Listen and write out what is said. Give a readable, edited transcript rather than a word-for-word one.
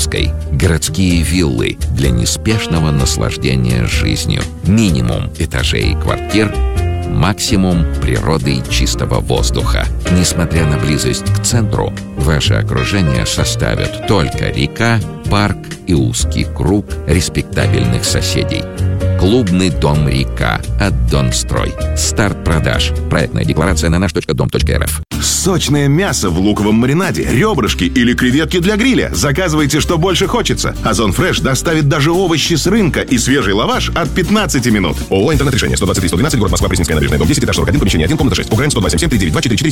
Озерской. Городские виллы для неспешного наслаждения жизнью. Минимум этажей и квартир, максимум природы и чистого воздуха. Несмотря на близость к центру, ваше окружение составят только река, парк и узкий круг респектабельных соседей. Клубный дом «Река» от «Донстрой». Старт продаж. Проектная декларация на наш.дом.рф. Сочное мясо в луковом маринаде, ребрышки или креветки для гриля. Заказывайте, что больше хочется. Озон Фреш доставит даже овощи с рынка и свежий лаваш от 15 минут. ООО «Интернет-решение». 123-112, город Москва, Пресненская набережная, дом 10, этаж 41, помещение 1, комната 6. УГРН 10277 392 443